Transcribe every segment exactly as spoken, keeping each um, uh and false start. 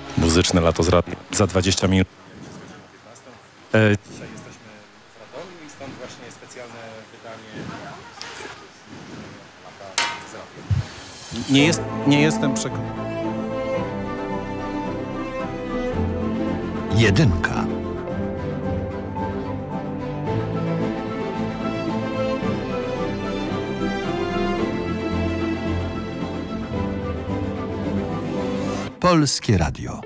Muzyczne lato z Radia za dwadzieścia minut. E, dzisiaj jesteśmy w Radomiu i stąd właśnie specjalne wydanie lata z Radia. Nie, jest, nie jestem przekonany. Jedynka. Polskie Radio.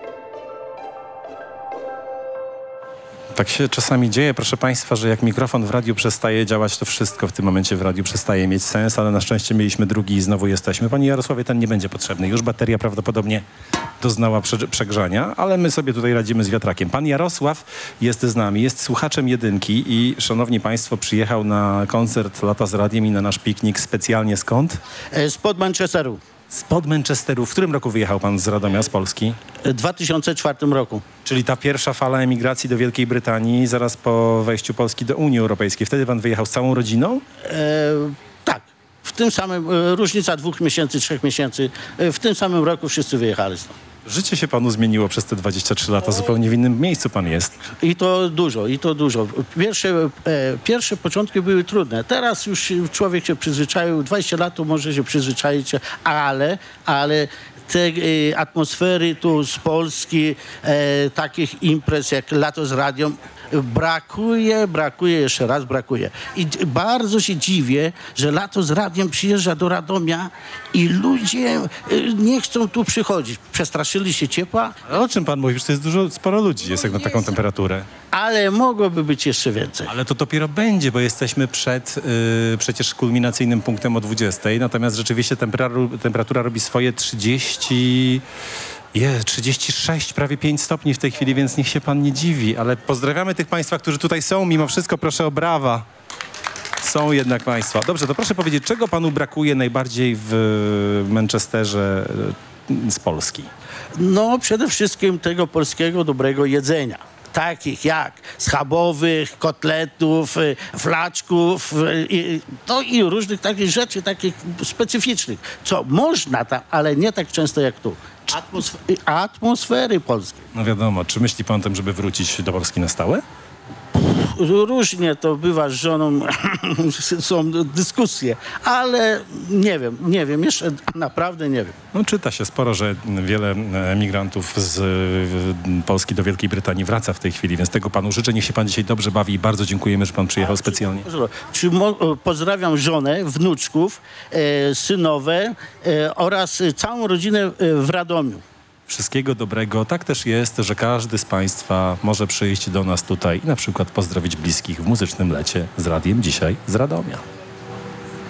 Tak się czasami dzieje, proszę Państwa, że jak mikrofon w radiu przestaje działać, to wszystko w tym momencie w radiu przestaje mieć sens, ale na szczęście mieliśmy drugi i znowu jesteśmy. Panie Jarosławie, ten nie będzie potrzebny. Już bateria prawdopodobnie doznała prze- przegrzania, ale my sobie tutaj radzimy z wiatrakiem. Pan Jarosław jest z nami, jest słuchaczem jedynki i, szanowni Państwo, przyjechał na koncert Lata z Radiem i na nasz piknik specjalnie skąd? Spod Manchesteru. Spod Manchesteru. W którym roku wyjechał Pan z Radomia, z Polski? W dwa tysiące czwartym roku. Czyli ta pierwsza fala emigracji do Wielkiej Brytanii zaraz po wejściu Polski do Unii Europejskiej. Wtedy Pan wyjechał z całą rodziną? E, tak. W tym samym, e, różnica dwóch miesięcy, trzech miesięcy. E, w tym samym roku wszyscy wyjechali stąd. Życie się Panu zmieniło przez te dwadzieścia trzy lata. Zupełnie w innym miejscu Pan jest. I to dużo, i to dużo. Pierwsze, e, pierwsze początki były trudne. Teraz już człowiek się przyzwyczaił. dwadzieścia lat to może się przyzwyczaić, ale, ale te e, atmosfery tu z Polski, e, takich imprez jak Lato z Radią, brakuje, brakuje, jeszcze raz brakuje. I d- bardzo się dziwię, że Lato z Radiem przyjeżdża do Radomia i ludzie y, nie chcą tu przychodzić. Przestraszyli się ciepła, Ale o czym Pan mówi? Przecież to jest dużo, sporo ludzi jest jak na taką temperaturę. ale mogłoby być jeszcze więcej. Ale to dopiero będzie, bo jesteśmy przed yy, przecież kulminacyjnym punktem o dwudziestej. Natomiast rzeczywiście temperatura, temperatura robi swoje trzydzieści... Je, trzydzieści sześć, prawie pięć stopni w tej chwili, więc niech się Pan nie dziwi. Ale pozdrawiamy tych Państwa, którzy tutaj są. Mimo wszystko proszę o brawa. Są jednak Państwa. Dobrze, to proszę powiedzieć, czego Panu brakuje najbardziej w Manchesterze y, z Polski? No przede wszystkim tego polskiego dobrego jedzenia. Takich jak schabowych, kotletów, y, flaczków, y, i- no i różnych takich rzeczy, takich specyficznych, co można tam, ale nie tak często jak tu. Atmosf- atmosfery polskiej. No wiadomo, czy myśli Pan o tym, żeby wrócić do Polski na stałe? Różnie to bywa z żoną, są dyskusje, ale nie wiem, nie wiem, jeszcze naprawdę nie wiem. No czyta się sporo, że wiele emigrantów z y, Polski do Wielkiej Brytanii wraca w tej chwili, więc tego Panu życzę. Niech się Pan dzisiaj dobrze bawi i bardzo dziękujemy, że Pan przyjechał specjalnie. Czy mo- pozdrawiam żonę, wnuczków, e, synowe e, oraz całą rodzinę e, w Radomiu. Wszystkiego dobrego. Tak też jest, że każdy z Państwa może przyjść do nas tutaj i na przykład pozdrowić bliskich w muzycznym lecie z radiem dzisiaj z Radomia.